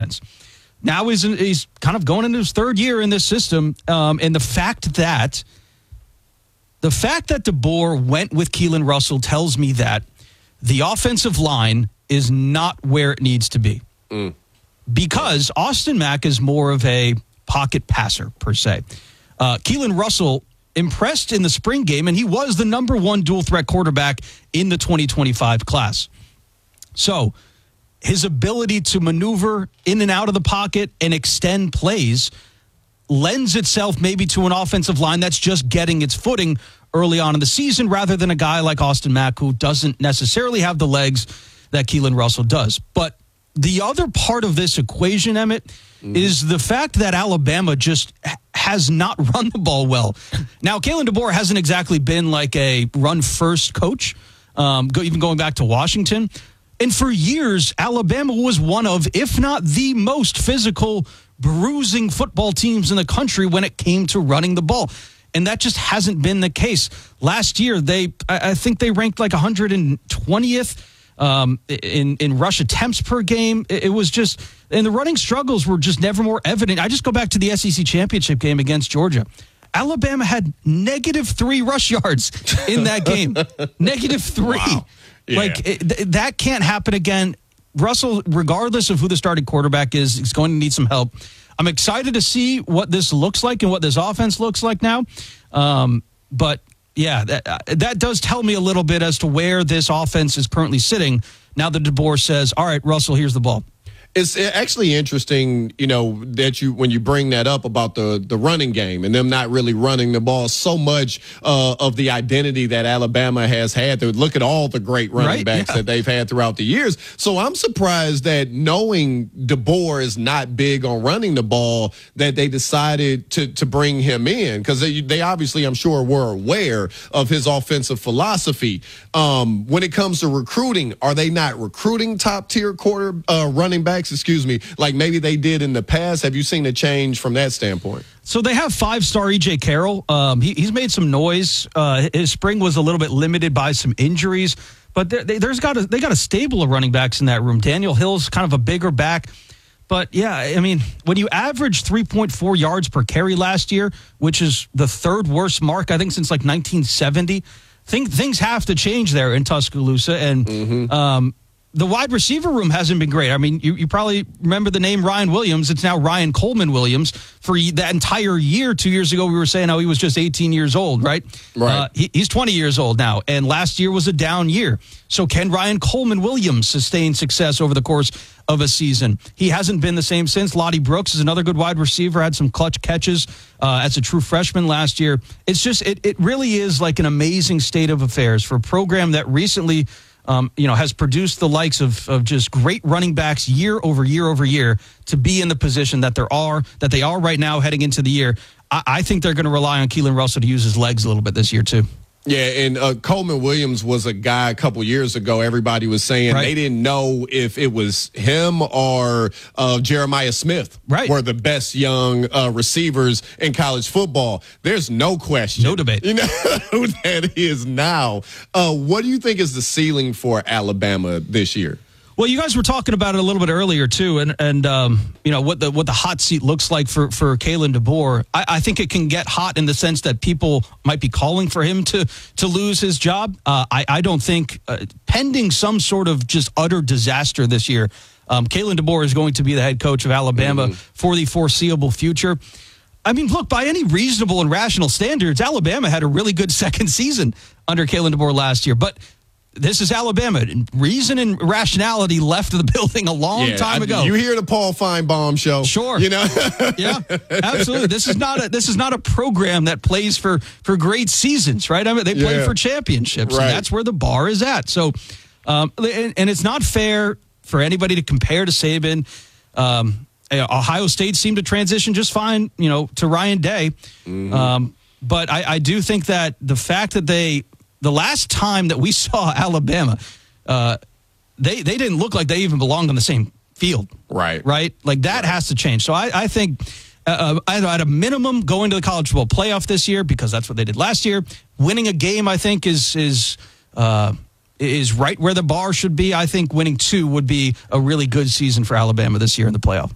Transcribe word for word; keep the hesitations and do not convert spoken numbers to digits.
offense. Now he's, he's kind of going into his third year in this system, um, and the fact that the fact that DeBoer went with Keelan Russell tells me that the offensive line is not where it needs to be. Mm. Because Austin Mack is more of a pocket passer, per se. Uh, Keelan Russell impressed in the spring game, and he was the number one dual-threat quarterback in the twenty twenty-five class. So his ability to maneuver in and out of the pocket and extend plays lends itself maybe to an offensive line that's just getting its footing early on in the season rather than a guy like Austin Mack who doesn't necessarily have the legs that Keelan Russell does. But the other part of this equation, Emmett, mm. is the fact that Alabama just has not run the ball well. Now, Kalen DeBoer hasn't exactly been like a run-first coach, um, go, even going back to Washington. And for years, Alabama was one of, if not the most physical, bruising football teams in the country when it came to running the ball. And that just hasn't been the case. Last year, they I, I think they ranked like one hundred twentieth um, in, in rush attempts per game. It, it was just, and the running struggles were just never more evident. I just go back to the S E C championship game against Georgia. Alabama had negative three rush yards in that game. Negative three. Wow. Yeah. Like, it, th- that can't happen again. Russell, regardless of who the starting quarterback is, is going to need some help. I'm excited to see what this looks like and what this offense looks like now. Um, but, yeah, that, uh, that does tell me a little bit as to where this offense is currently sitting now that DeBoer says, all right, Russell, here's the ball. It's actually interesting, you know, that you when you bring that up about the the running game and them not really running the ball. So much uh, of the identity that Alabama has had. Look at all the great running right? backs yeah. that they've had throughout the years. So I'm surprised that knowing DeBoer is not big on running the ball, that they decided to to bring him in, because they, they obviously, I'm sure, were aware of his offensive philosophy. Um, when it comes to recruiting, are they not recruiting top tier quarter uh, running backs? Excuse me, like maybe they did in the past? Have you seen a change from that standpoint? So they have five-star E J Carroll. Um, he, he's made some noise. Uh, his spring was a little bit limited by some injuries, but there, they, there's got a, they got a stable of running backs in that room. Daniel Hill's kind of a bigger back. But, yeah, I mean, when you average three point four yards per carry last year, which is the third worst mark, I think, since like nineteen seventy, think, things have to change there in Tuscaloosa. And mm-hmm. um the wide receiver room hasn't been great. I mean, you, you probably remember the name Ryan Williams. It's now Ryan Coleman Williams. For that entire year, two years ago, we were saying, oh, he was just eighteen years old, right? Right. Uh, he, he's twenty years old now, and last year was a down year. So can Ryan Coleman Williams sustain success over the course of a season? He hasn't been the same since. Lottie Brooks is another good wide receiver, had some clutch catches uh, as a true freshman last year. It's just, it, it really is like an amazing state of affairs for a program that recently Um, you know, has produced the likes of, of just great running backs year over year over year to be in the position that there are, that they are right now heading into the year. I, I think they're going to rely on Keelan Russell to use his legs a little bit this year too. Yeah, and uh, Coleman Williams was a guy a couple years ago. Everybody was saying right. they didn't know if it was him or uh, Jeremiah Smith right. were the best young uh, receivers in college football. There's no question. No debate. You know who that is now. Uh, what do you think is the ceiling for Alabama this year? Well, you guys were talking about it a little bit earlier too, and and um, you know what the what the hot seat looks like for for Kalen DeBoer. I, I think it can get hot in the sense that people might be calling for him to to lose his job. Uh, I I don't think uh, pending some sort of just utter disaster this year, um, Kalen DeBoer is going to be the head coach of Alabama mm-hmm. for the foreseeable future. I mean, look, by any reasonable and rational standards, Alabama had a really good second season under Kalen DeBoer last year, but this is Alabama. Reason and rationality left the building a long yeah, time I, ago. You hear the Paul Feinbaum show? Sure. You know? Yeah, absolutely. This is not a this is not a program that plays for for great seasons, right? I mean, they play yeah. for championships, right. and that's where the bar is at. So, um, and, and it's not fair for anybody to compare to Saban. Um, Ohio State seemed to transition just fine, you know, to Ryan Day. Mm-hmm. Um, but I, I do think that the fact that they. The last time that we saw Alabama, uh, they they didn't look like they even belonged on the same field. Right. Right? Like, that right. has to change. So I, I think uh, at a minimum going to the college football playoff this year, because that's what they did last year. Winning a game, I think, is is uh, is right where the bar should be. I think winning two would be a really good season for Alabama this year in the playoff.